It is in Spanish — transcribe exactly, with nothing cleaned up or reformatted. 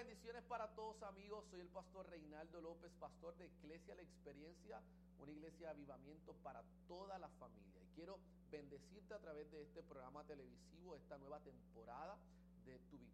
bendiciones para todos, amigos. Soy el pastor Reinaldo López, pastor de Iglesia La Experiencia, una iglesia de avivamiento para toda la familia. Y quiero bendecirte a través de este programa televisivo, esta nueva temporada de Tu Victoria.